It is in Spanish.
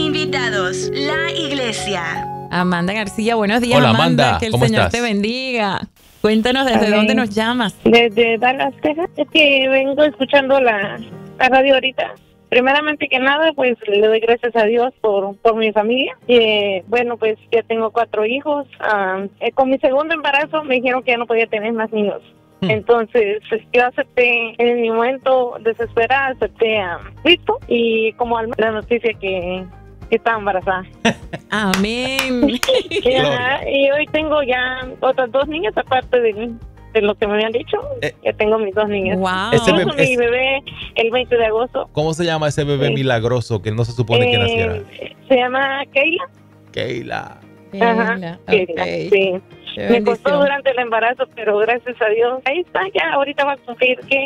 Invitados, la iglesia. Amanda García, buenos días. Hola, Amanda, que el ¿cómo Señor estás? te bendiga. Cuéntanos desde dónde nos llamas. Desde Dallas, Texas. Es que vengo escuchando la radio ahorita. Primeramente que nada, pues le doy gracias a Dios por mi familia. Bueno, pues ya tengo 4 hijos. Con mi segundo embarazo me dijeron que ya no podía tener más niños. Entonces, yo acepté, en mi momento desesperada, acepté a Cristo y como la noticia que estaba embarazada. Amén. Y hoy tengo ya otras 2 niñas, aparte de lo que me habían dicho. Ya tengo mis 2 niñas. Wow. Incluso mi bebé el 20 de agosto. ¿Cómo se llama ese bebé milagroso que no se supone que naciera? Se llama Keila. Keila. Ajá, Keila, sí. Me costó durante el embarazo, pero gracias a Dios, ahí está, ya ahorita va a cumplir, ¿qué?